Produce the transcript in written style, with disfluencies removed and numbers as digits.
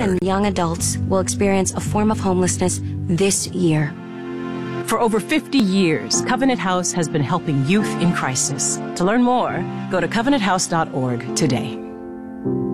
and young adults will experience a form of homelessness this year. For over 50 years, Covenant House has been helping youth in crisis. To learn more, go to covenanthouse.org today.